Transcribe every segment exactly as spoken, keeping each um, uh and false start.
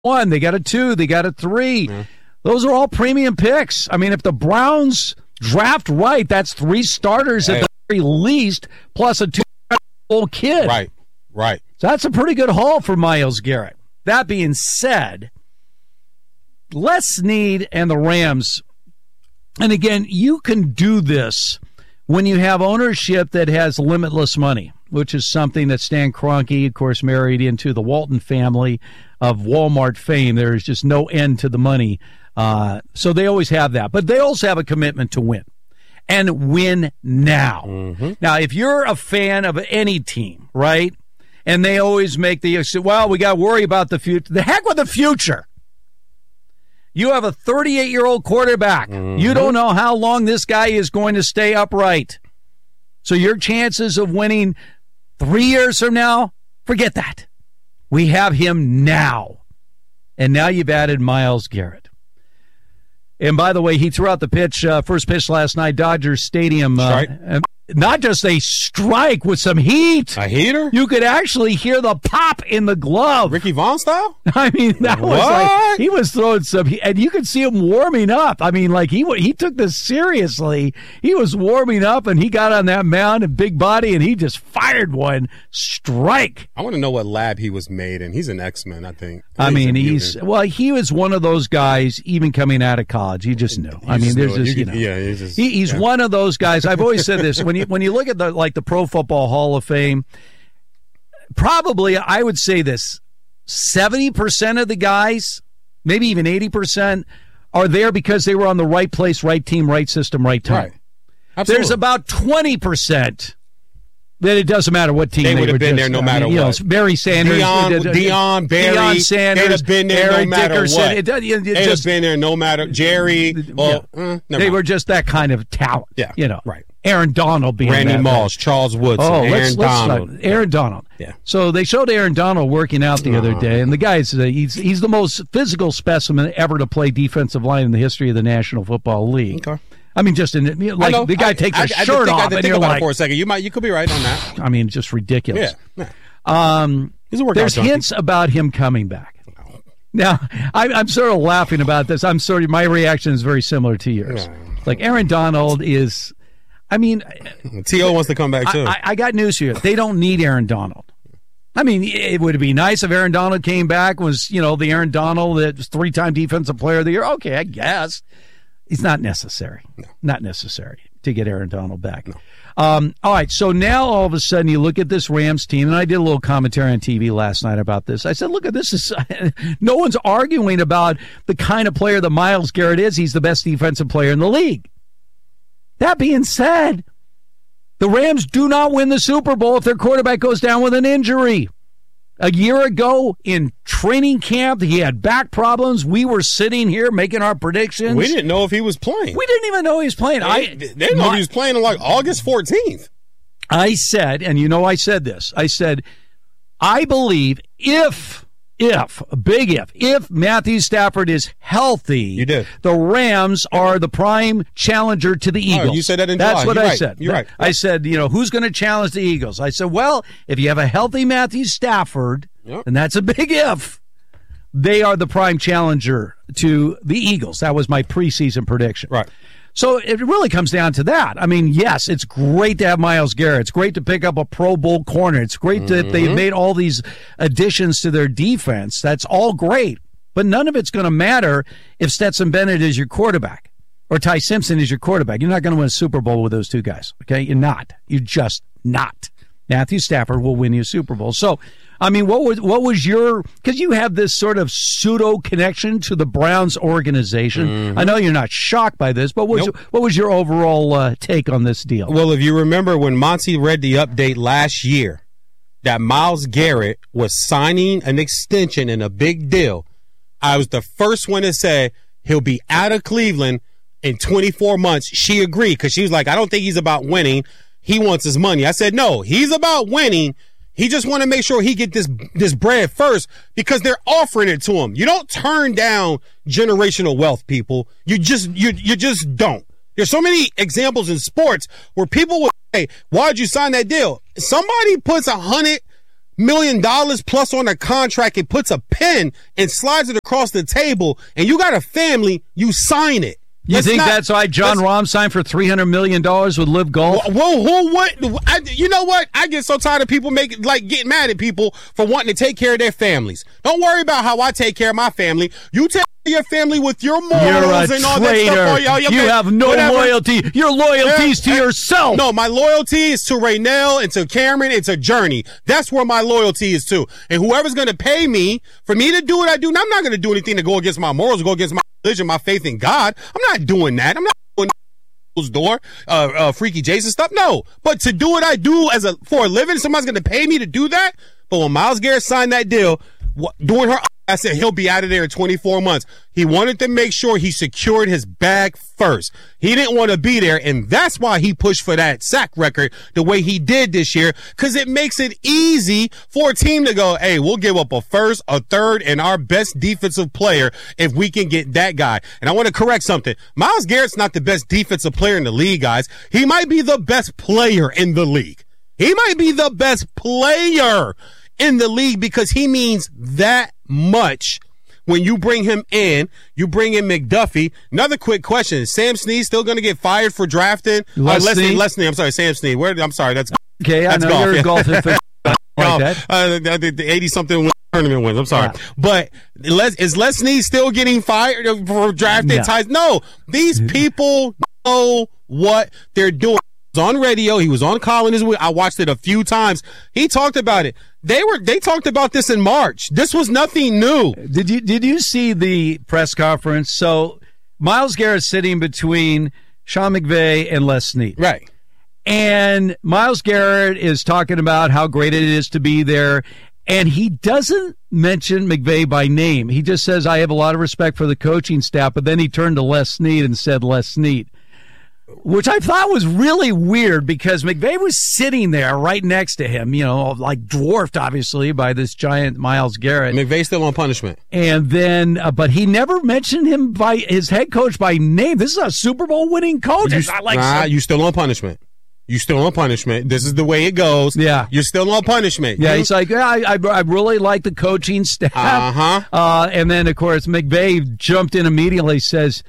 one, they got a two, they got a three. Yeah. Those are all premium picks. I mean, if the Browns draft right, that's three starters hey. at the very least, plus a two-year-old kid. Right, right. So that's a pretty good haul for Myles Garrett. That being said, Les Snead and the Rams, and again, you can do this when you have ownership that has limitless money, which is something that Stan Kroenke, of course, married into the Walton family of Walmart fame. There is just no end to the money. Uh, so they always have that. But they also have a commitment to win, and win now. Mm-hmm. Now, if you're a fan of any team, right, and they always make the, well, we got to worry about the future. The heck with the future. You have a thirty-eight-year-old quarterback. Mm-hmm. You don't know how long this guy is going to stay upright. So your chances of winning three years from now, forget that. We have him now. And now you've added Myles Garrett. And by the way, he threw out the pitch, uh, first pitch last night, Dodgers Stadium. Uh, not just a strike with some heat. A heater? You could actually hear the pop in the glove. Ricky Vaughn style? I mean, that what? was like, he was throwing some, and you could see him warming up. I mean, like, he he took this seriously. He was warming up, and he got on that mound, and big body, and he just fired one strike. I want to know what lab he was made in. He's an X-Men, I think. I he's mean, he's, well, he was one of those guys, even coming out of college, he just knew. You I mean, just there's know. just, you, you know. Yeah, he's, just, he, he's yeah. one of those guys. I've always said this, when you when you look at the like the Pro Football Hall of Fame, probably I would say this, seventy percent of the guys, maybe even eighty percent, are there because they were on the right place, right team, right system, right time. Right. Absolutely. There's about twenty percent that it doesn't matter what team they, they would were have been just, there no I matter mean, you what. know, Barry Sanders, Dion, uh, Dion, Barry, Deion Sanders, they'd have been there Eric no matter Dickerson. what. It, it, it they'd just, have been there no matter. Jerry, well, yeah. uh, they mind. were just that kind of talent. Yeah, you know, right. Aaron Donald being Randy that, Moss, Charles Woodson, oh, Aaron let's, let's Donald. Not, Aaron Donald. Yeah. So they showed Aaron Donald working out the other day, and the guy's uh, he's he's the most physical specimen ever to play defensive line in the history of the National Football League. Okay. I mean, just in like the guy I, takes I, his I, shirt I off, I and think you're about like, it for a second. You might, you could be right on that. I mean, just ridiculous. Yeah. yeah. Um, He's a workout there's junkie. hints about him coming back. Now, I'm, I'm sort of laughing about this. I'm sort of my reaction is very similar to yours. Yeah. Like Aaron Donald is, I mean, T O wants to come back too. I, I, I got news for you. They don't need Aaron Donald. I mean, it would be nice if Aaron Donald came back, was, you know, the Aaron Donald that was three-time Defensive Player of the Year. Okay, I guess. It's not necessary. No. Not necessary to get Aaron Donald back. No. Um, all right, so now all of a sudden you look at this Rams team, and I did a little commentary on T V last night about this. I said, look at this. Is no one's arguing about the kind of player that Myles Garrett is. He's the best defensive player in the league. That being said, the Rams do not win the Super Bowl if their quarterback goes down with an injury. A year ago in training camp, he had back problems. We were sitting here making our predictions. We didn't know if he was playing. We didn't even know he was playing. They, I they didn't know my, he was playing on like August fourteenth. I said, and you know I said this, I said, I believe if, if, a big if, if Matthew Stafford is healthy, You did. the Rams are the prime challenger to the Eagles. Oh, you said that in That's July. what You're I right. said. You're right. I said, you know, who's going to challenge the Eagles? I said, well, if you have a healthy Matthew Stafford, Yep. and that's a big if, they are the prime challenger to the Eagles. That was my preseason prediction. Right. So it really comes down to that. I mean, yes, it's great to have Myles Garrett. It's great to pick up a Pro Bowl corner. It's great Mm-hmm. that they've made all these additions to their defense. That's all great. But none of it's going to matter if Stetson Bennett is your quarterback or Ty Simpson is your quarterback. You're not going to win a Super Bowl with those two guys, okay? You're not. You're just not. Matthew Stafford will win you a Super Bowl. So, I mean, what was what was your, because you have this sort of pseudo connection to the Browns organization. Mm-hmm. I know you're not shocked by this, but what was, Nope. what was your overall uh, take on this deal? Well, if you remember when Monty read the update last year that Myles Garrett was signing an extension and a big deal, I was the first one to say he'll be out of Cleveland in twenty-four months. She agreed because she was like, I don't think he's about winning. He wants his money. I said, no, he's about winning. He just want to make sure he get this this bread first because they're offering it to him. You don't turn down generational wealth, people. You just you you just don't. There's so many examples in sports where people will say, why'd you sign that deal? Somebody puts a hundred million dollars plus on a contract, it puts a pen and slides it across the table, and you got a family, you sign it. You That's think not, that's why John that's, Rahm signed for three hundred million dollars with Live Golf? Whoa, who, what? I, you know what? I get so tired of people making, like, getting mad at people for wanting to take care of their families. Don't worry about how I take care of my family. You take care of your family with your morals You're a and all traitor. that stuff. Oh, you you have no whatever. loyalty. Your loyalty's Yeah, to yeah. yourself. No, my loyalty is to Raynell and to Cameron. It's a journey. That's where my loyalty is to. And whoever's going to pay me for me to do what I do, and I'm not going to do anything to go against my morals, go against my religion, my faith in God. I'm not doing that. I'm not doing that door, uh, uh, freaky Jason stuff. No, but to do what I do as a for a living, somebody's going to pay me to do that. But when Myles Garrett signed that deal, what, doing her, I said he'll be out of there in twenty-four months. He wanted to make sure he secured his bag first. He didn't want to be there, and that's why he pushed for that sack record the way he did this year, because it makes it easy for a team to go, hey, we'll give up a first, a third, and our best defensive player if we can get that guy. And I want to correct something. Myles Garrett's not the best defensive player in the league, guys. He might be the best player in the league. He might be the best player in the league because he means that much. When you bring him in, you bring in McDuffie. Another quick question. Is Sam Snead still going to get fired for drafting? Les uh, Les Snead? Snead, Les Snead. I'm sorry, Sam Snead. Where, I'm sorry. That's Okay, I that's know golf, you're yeah. a golf aficionado like that. Uh, the, the eighty-something tournament wins. I'm sorry. Yeah. But Les, is Les Snead still getting fired for drafting No. ties? No. These people know what they're doing. He was on radio. He was on Colin this week. I watched it a few times. He talked about it. They were they talked about this in March. This was nothing new. Did you did you see the press conference? So Myles Garrett's sitting between Sean McVay and Les Snead. Right. And Myles Garrett is talking about how great it is to be there. And he doesn't mention McVay by name. He just says, I have a lot of respect for the coaching staff. But then he turned to Les Snead and said, Les Snead, which I thought was really weird because McVay was sitting there right next to him, you know, like dwarfed, obviously, by this giant Myles Garrett. McVay's still on punishment. And then, uh, but he never mentioned him by his head coach by name. This is a Super Bowl winning coach. You, It's not like nah, some- you still on punishment. You still on punishment. This is the way it goes. Yeah. You're still on punishment. Yeah, You- he's like, yeah, I, I, I really like the coaching staff. Uh-huh. Uh, and then, of course, McVay jumped in immediately, says,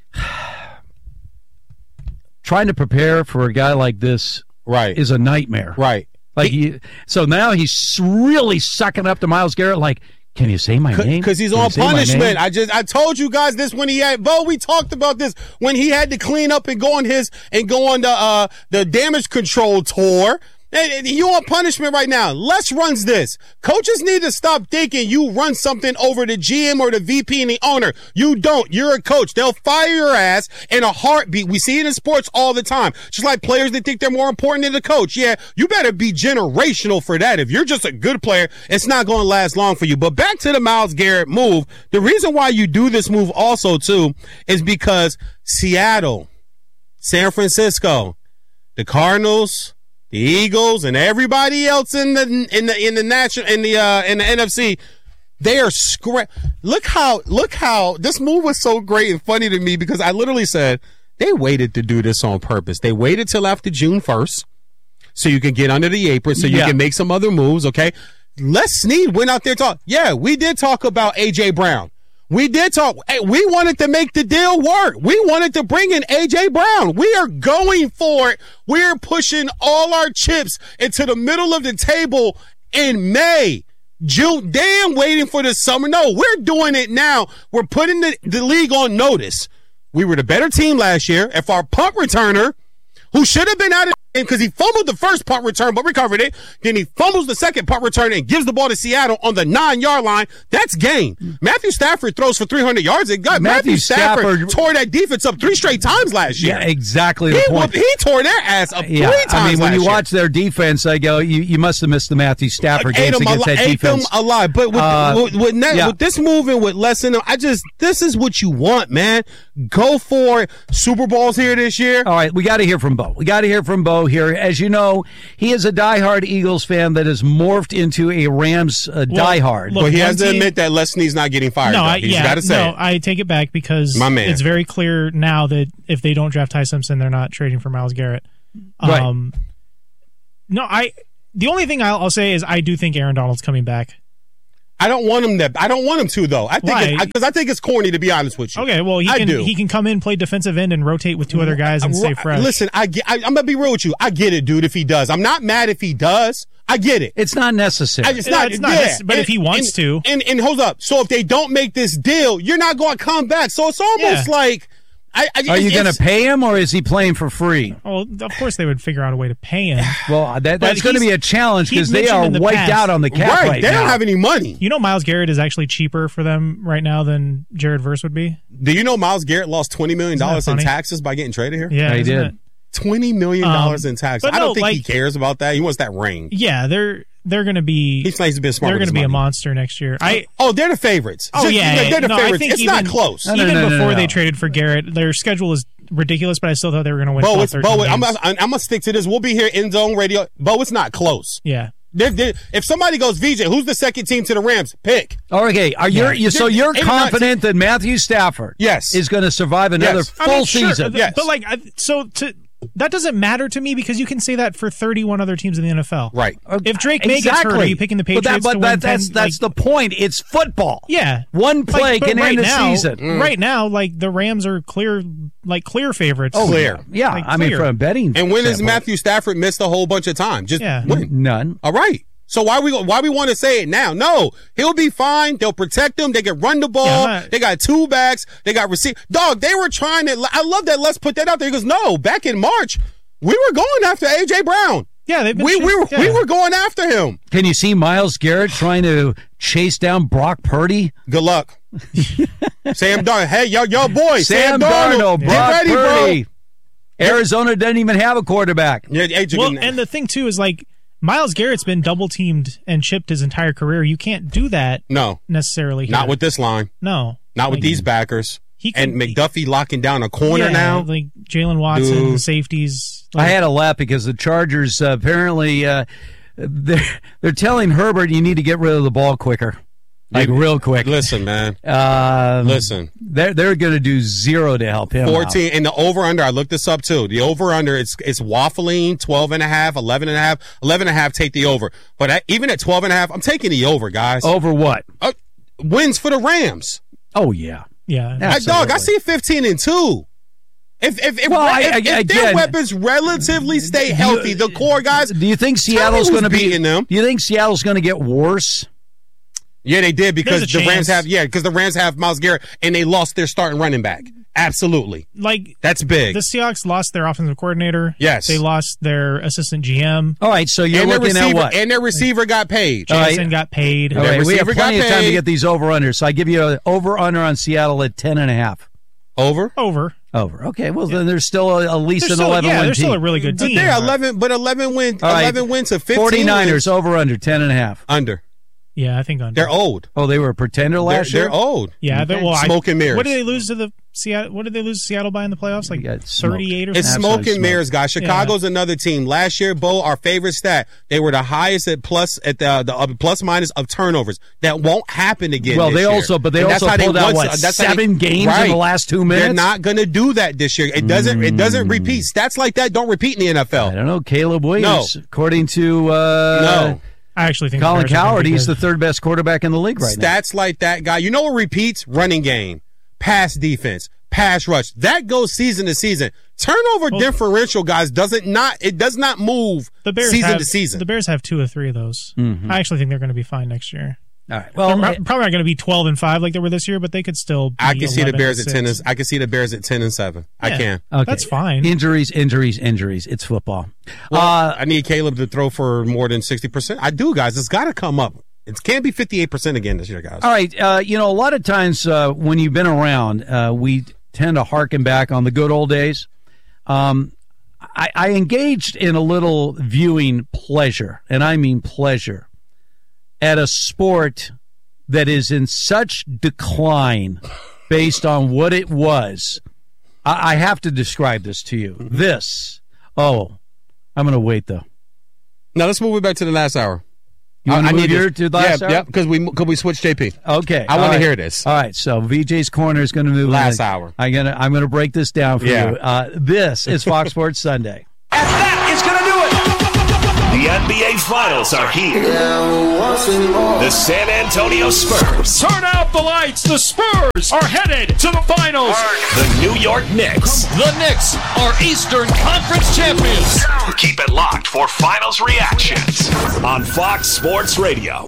trying to prepare for a guy like this Right. is a nightmare. Right. Like he, so now he's really sucking up to Myles Garrett. Like, can you say my name? Because he's Can you on say my punishment. name? I just I told you guys this when he had Bo. We talked about this when he had to clean up and go on his and go on the uh the damage control tour. Hey, you on punishment right now. Les runs this. Coaches need to stop thinking you run something over the G M or the V P and the owner. You don't. You're a coach. They'll fire your ass in a heartbeat. We see it in sports all the time. Just like players that think they're more important than the coach. Yeah, you better be generational for that. If you're just a good player, it's not going to last long for you. But back to the Myles Garrett move. The reason why you do this move also, too, is because Seattle, San Francisco, the Cardinals, the Eagles, and everybody else in the in the in the national in the uh, in the N F C, they are scra- Look how look how this move was so great and funny to me because I literally said they waited to do this on purpose. They waited till after June first so you can get under the apron, so you Yeah. can make some other moves. Okay, Les Snead went out there and talk. Yeah, we did talk about A J Brown. We did talk. Hey, we wanted to make the deal work. We wanted to bring in A J Brown. We are going for it. We're pushing all our chips into the middle of the table in May. June, damn, waiting for the summer. No, we're doing it now. We're putting the, the league on notice. We were the better team last year. If our punt returner, who should have been out of the game because he fumbled the first punt return but recovered it, then he fumbles the second punt return and gives the ball to Seattle on the nine-yard line, that's game. Matthew Stafford throws for three hundred yards. And God, Matthew, Matthew Stafford, Stafford- tore that defense up three straight times last year. Yeah, exactly the He, point. he tore their ass up Yeah, three times I mean, when last you year. watch their defense, I go, you, you must have missed the Matthew Stafford Ate games them, against ali- that ate them defense. alive. But with, Uh, with, with, net, yeah. with this moving with Les in them, I just, this is what you want, man. Go for it. Super Bowl's here this year. All right, we got to hear from Bo. We got to hear from Bo here. As you know, he is a diehard Eagles fan that has morphed into a Rams uh, Well, diehard. look, But he one has to team- admit that Les Snead's not getting fired. No, though. I, He's yeah, got to say no, it. I take it back because My man. it's very clear now that if they don't draft Ty Simpson, they're not trading for Myles Garrett. Right. Um, no, I the only thing I'll, I'll say is I do think Aaron Donald's coming back. I don't want him to. I don't want him to though. I think Why? because I think it's corny to be honest with you. Okay, well he I can do. he can come in, play defensive end, and rotate with two other guys and stay fresh. Listen, I get. I, I'm gonna be real with you. I get it, dude. If he does, I'm not mad if he does. I get it. It's not necessary. I, it's Yeah, not. it's not yeah. necessary, but if he wants and, to. and and hold up. So if they don't make this deal, you're not going to come back. So it's almost Yeah. like. I, I, Are you it's- going to it's- pay him, or is he playing for free? Well, of course they would figure out a way to pay him. Well, that, But that's going to he's- be a challenge because he's they mentioned are in the wiped past- out on the cap Right, right, they now. don't have any money. You know, Myles Garrett is actually cheaper for them right now than Jared Verse would be. Do you know Myles Garrett lost twenty million dollars Isn't in that funny? taxes by getting traded here? Yeah, he isn't did. it? Twenty million dollars Um, in taxes. but I don't no, think he like- cares about that. He wants that ring. Yeah, they're they're going to be He's nice to be smart. they're going to be a monster next year. I Oh, they're the favorites. Oh, Just- yeah, they're yeah. the No, I favorites. think It's even- not close. No, no, even no, no, before no. they traded for Garrett, their schedule is ridiculous, but I still thought they were going to win. Bo, all it's, thirteen Bo, I'm, games. I'm, I'm gonna stick to this. We'll be here in zone radio. Bo, it's not close. Yeah. They're, they're, if somebody goes, V J, who's the second team to the Rams? Pick. Okay, are you you so you're They're confident that Matthew Stafford Yes. is going to survive another Yes. full I mean, sure, season? th- Yes. But like, I- so to that doesn't matter to me because you can say that for thirty-one other teams in the N F L. Right. If Drake May gets hurt, are you picking the But, Patriots that, but to that, win that's ten, that's like, the point. It's football. yeah. One play Like, but can right end the now, season. Right now, like the Rams are clear, like clear favorites. Oh, Clear. Yeah, Like, I mean clear. from a betting. And when has standpoint, Matthew Stafford missed a whole bunch of time? Just Yeah. when? none. All right. So why we why we want to say it now? No, he'll be fine. They'll protect him. They can run the ball. Yeah, I'm not- They got two backs. They got receive. Dog, they were trying to. I love that. Let's put that out there. He goes, no. Back in March, we were going after A J Brown. Yeah, they've been We we were yeah. we were going after him. Can you see Myles Garrett trying to chase down Brock Purdy? Good luck, Sam Darnold. Hey, yo, yo, boy, Sam, Sam, Darnold, Get Brock ready, Purdy. bro. Arizona doesn't even have a quarterback. Yeah, A J Well, can- and the thing too is like Myles Garrett's been double teamed and chipped his entire career. You can't do that no, necessarily. Here. not with this line. no, Not with Like, these backers. He And can- McDuffie locking down a corner yeah, now. like Jalen Watson, Dude. the safeties. I Like, had a laugh because the Chargers uh, apparently uh, they're, they're telling Herbert you need to get rid of the ball quicker, like Dude, real quick. Listen, man. Um, Listen. they're they're going to do zero to help him. out. fourteen and the over under, I looked this up too. The over under, it's it's waffling twelve and a half, eleven and a half, eleven and a half, take the over. But I, even at twelve and a half, I'm taking the over, guys. Over what? Uh, wins for the Rams. Oh yeah. yeah, Yeah. I, dog, I Absolutely. see fifteen and two. If if if, Well, I- if, I- if their again- weapons relatively stay healthy, the core guys. Do you think Tell me Seattle's who's going to be? beating them. Do you think Seattle's going to get worse? Yeah, they did because There's a the Rams chance. have yeah because the Rams have Myles Garrett and they lost their starting running back. Absolutely, like that's big. the Seahawks lost their offensive coordinator. Yes. they lost their assistant G M. All right, so you're and their looking receiver at what? and their receiver got paid. All right. Jason got paid. All Their right, we have receiver got plenty of time to paid. get these over under. So I give you an over under on Seattle at ten and a half. Over. Over. Over. Okay. Well, then there's still a, at least They're an still, eleven yeah, win they're team. still a really good But team. they're eleven, but eleven win, All right. eleven wins to fifteen. forty-niners wins. over under ten and a half. Under. Yeah, I think under. They're old. Oh, they were a pretender They're, last year. they're old. Yeah, they're, well, I- Smoke and mirrors. What did they lose to the Seattle? What did they lose to Seattle by in the playoffs? Like You got smoked. thirty-eight or It's something. smoke Absolute and mirrors, guys. Chicago's another team. Last year, Bo, our favorite stat, they were the highest at plus at the the uh, plus minus of turnovers. That won't happen again. Well, this they year. also, but they And that's also how they pulled out once- what that's how seven they- games in Right. the last two minutes. They're not going to do that this year. It doesn't. It doesn't repeat. Stats like that don't repeat in the N F L. I don't know. Caleb Williams, according to uh, No. I actually think Colin the Bears are gonna Coward, be he's the good. third best quarterback in the league right now. Stats like that, guy. You know what repeats? Running game, pass defense, pass rush. That goes season to season. Turnover differential, guys, doesn't not it does not move The Bears season have, to season. The Bears have two or three of those. I actually think they're going to be fine next year. All right. They're Well, pro- probably not going to be twelve and five like they were this year, but they could still. Be I can see the eleven Bears and at ten. six. And, I can see the Bears at ten and seven. I Yeah. can. okay. That's fine. Injuries, injuries, injuries. It's football. Well, uh, I need Caleb to throw for more than sixty percent. I do, guys. It's got to come up. It can't be fifty-eight percent again this year, guys. all right. Uh, you know, a lot of times uh, when you've been around, uh, we tend to harken back on the good old days. Um, I, I engaged in a little viewing pleasure, and I mean pleasure, at a sport that is in such decline based on what it was. I, I have to describe this to you. This. Oh, I'm going to wait, though. Now let's move it back to the last hour. You want I, to I move need your this. to the last yeah, hour? yeah, because we could we switch J P. Okay. I all wanna right. hear this. All right. So V J's Corner is going to move Last in. hour. I'm gonna I'm gonna break this down for Yeah. you. Uh, this is Fox Sports Sunday. And that is going to do it. The N B A Finals are here. The San Antonio Spurs. Turn out the lights. The Spurs are headed to the finals. The New York Knicks. The Knicks are Eastern Conference champions. Keep it locked for Finals reactions on Fox Sports Radio.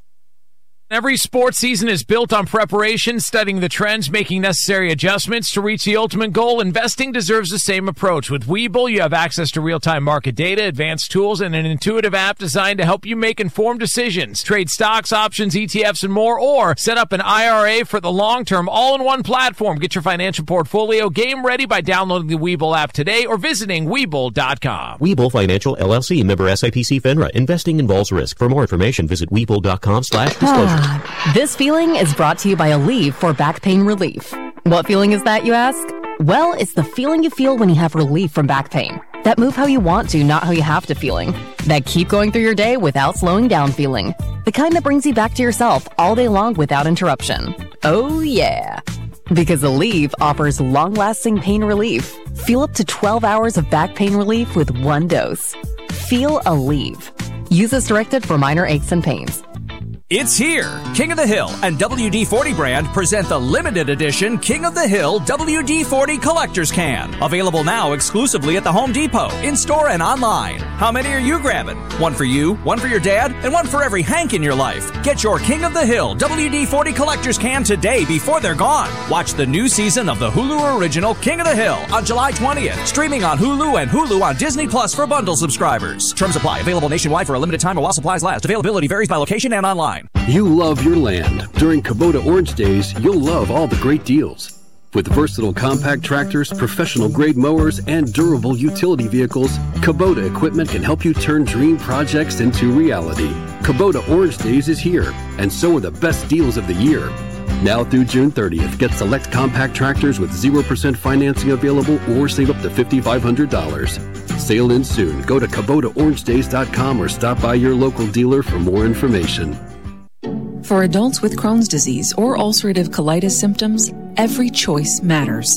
Every sports season is built on preparation, studying the trends, making necessary adjustments to reach the ultimate goal. Investing deserves the same approach. With Webull, you have access to real-time market data, advanced tools, and an intuitive app designed to help you make informed decisions. Trade stocks, options, E T Fs, and more, or set up an I R A for the long term, all in one platform. Get your financial portfolio game ready by downloading the Webull app today or visiting Webull dot com. Webull Financial, L L C, member S I P C FINRA. Investing involves risk. For more information, visit Webull dot com slash disclosure. This feeling is brought to you by Aleve for back pain relief. What feeling is that, you ask? Well, it's the feeling you feel when you have relief from back pain. That move how you want to, not how you have to feeling. That keep going through your day without slowing down feeling. The kind that brings you back to yourself all day long without interruption. Oh yeah. Because Aleve offers long-lasting pain relief. Feel up to twelve hours of back pain relief with one dose. Feel Aleve. Use as directed for minor aches and pains. It's here. King of the Hill and W D forty brand present the limited edition King of the Hill W D forty Collector's Can. Available now exclusively at the Home Depot, in-store and online. How many are you grabbing? One for you, one for your dad, and one for every Hank in your life. Get your King of the Hill W D forty Collector's Can today before they're gone. Watch the new season of the Hulu original King of the Hill on July twentieth. Streaming on Hulu and Hulu on Disney Plus for bundle subscribers. Terms apply. Available nationwide for a limited time or while supplies last. Availability varies by location and online. You love your land. During Kubota Orange Days, you'll love all the great deals. With versatile compact tractors, professional-grade mowers, and durable utility vehicles, Kubota equipment can help you turn dream projects into reality. Kubota Orange Days is here, and so are the best deals of the year. Now through June thirtieth, get select compact tractors with zero percent financing available or save up to five thousand five hundred dollars. Sale ends soon. Go to Kubota Orange Days dot com or stop by your local dealer for more information. For adults with Crohn's disease or ulcerative colitis symptoms, every choice matters.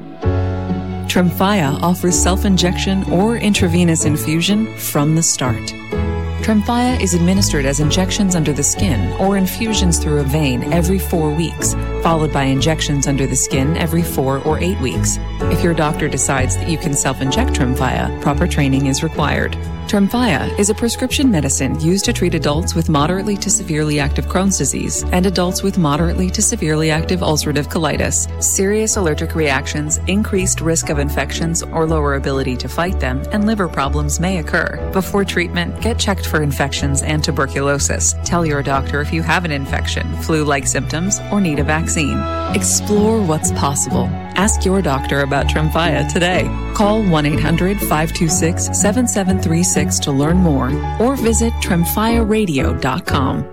Tremfya offers self-injection or intravenous infusion from the start. Tremfya is administered as injections under the skin or infusions through a vein every four weeks, followed by injections under the skin every four or eight weeks. If your doctor decides that you can self-inject Tremfya, proper training is required. Tremfya is a prescription medicine used to treat adults with moderately to severely active Crohn's disease and adults with moderately to severely active ulcerative colitis. Serious allergic reactions, increased risk of infections or lower ability to fight them, and liver problems may occur. Before treatment, get checked for infections and tuberculosis. Tell your doctor if you have an infection, flu-like symptoms, or need a vaccine. Explore what's possible. Ask your doctor about Tremfya today. Call one eight hundred five two six seven seven three six to learn more or visit tremfya radio dot com.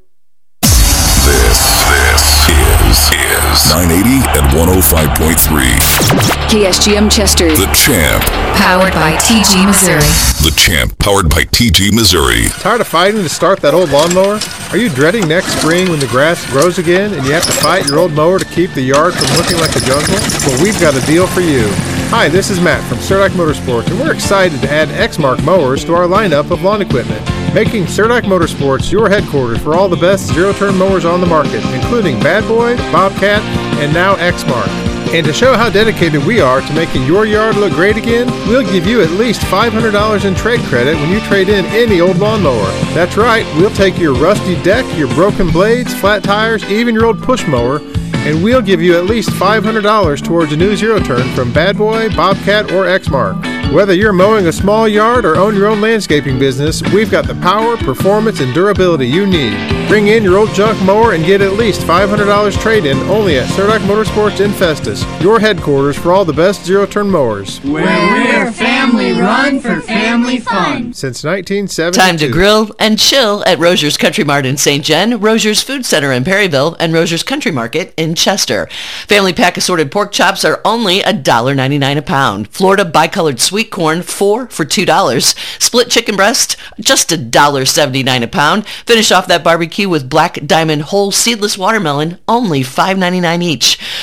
This, this is, is nine eighty and one oh five point three. K S G M Chester. The Champ. Powered by T G Missouri. The Champ, powered by T G Missouri. Tired of fighting to start that old lawnmower? Are you dreading next spring when the grass grows again and you have to fight your old mower to keep the yard from looking like a jungle? Well, we've got a deal for you. Hi, this is Matt from Surdac Motorsports, and we're excited to add Exmark mowers to our lineup of lawn equipment, making Surdac Motorsports your headquarters for all the best zero-turn mowers on the market, including Bad Boy, Bobcat, and now Exmark. And to show how dedicated we are to making your yard look great again, we'll give you at least five hundred dollars in trade credit when you trade in any old lawnmower. That's right, we'll take your rusty deck, your broken blades, flat tires, even your old push mower, and we'll give you at least five hundred dollars towards a new zero-turn from Bad Boy, Bobcat, or Exmark. Whether you're mowing a small yard or own your own landscaping business, we've got the power, performance, and durability you need. Bring in your old junk mower and get at least five hundred dollars trade-in only at Surdac Motorsports in Festus, your headquarters for all the best zero-turn mowers. Where we're family run for family fun. Since nineteen seventy-two. Time to grill and chill at Rozier's Country Mart in Saint John, Rozier's Food Center in Perryville, and Rozier's Country Market in Chester. Family pack assorted pork chops are only one dollar ninety-nine a pound. Florida bicolored sweet corn, four for two dollars. Split chicken breast, just one dollar seventy-nine a pound. Finish off that barbecue with Black Diamond whole seedless watermelon, only five ninety-nine each.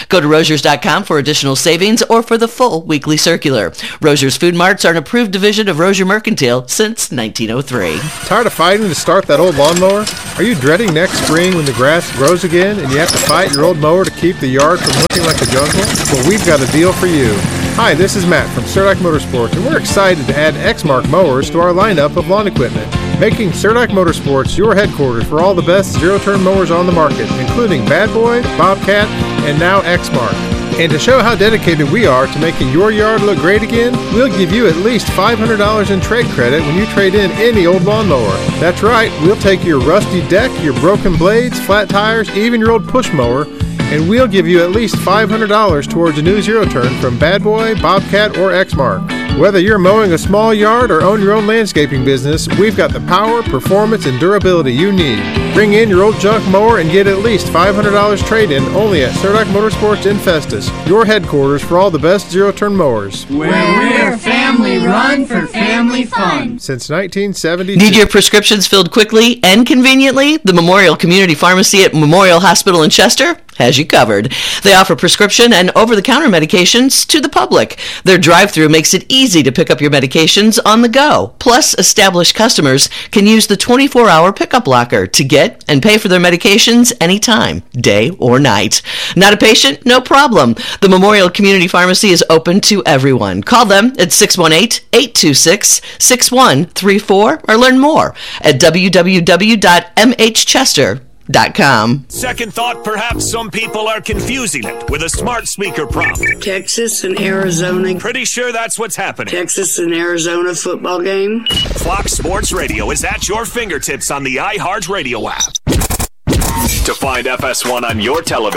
Go to Rogers dot com for additional savings or for the full weekly circular. Rogers Food Marts are an approved division of Rozier Mercantile since nineteen oh three. Tired of fighting to start that old lawnmower? Are you dreading next spring when the grass grows again and you have to fight your old mower to keep the yard from looking like a jungle? Well, we've got a deal for you. Hi, this is Matt from Surdyke Motorsports, and we're excited to add Exmark mowers to our lineup of lawn equipment, making Surdyke Motorsports your headquarters for all the best zero-turn mowers on the market, including Bad Boy, Bobcat, and now Exmark. And to show how dedicated we are to making your yard look great again, we'll give you at least five hundred dollars in trade credit when you trade in any old lawnmower. That's right, we'll take your rusty deck, your broken blades, flat tires, even your old push mower, and we'll give you at least five hundred dollars towards a new zero-turn from Bad Boy, Bobcat, or Exmark. Whether you're mowing a small yard or own your own landscaping business, we've got the power, performance, and durability you need. Bring in your old junk mower and get at least five hundred dollars trade-in only at Surdyke Motorsports in Festus, your headquarters for all the best zero-turn mowers. Where we're family run for family fun. Since nineteen seventy-two. Need your prescriptions filled quickly and conveniently? The Memorial Community Pharmacy at Memorial Hospital in Chester has you covered. They offer prescription and over-the-counter medications to the public. Their drive-thru makes it easy to pick up your medications on the go. Plus, established customers can use the twenty-four hour pickup locker to get and pay for their medications anytime, day or night. Not a patient? No problem. The Memorial Community Pharmacy is open to everyone. Call them at six one eight, eight two six, six one three four or learn more at w w w dot m h chester dot com. Second thought, perhaps some people are confusing it with a smart speaker prompt. Texas and Arizona. Pretty sure that's what's happening. Texas and Arizona football game. Fox Sports Radio is at your fingertips on the iHeartRadio app. To find F S one on your television,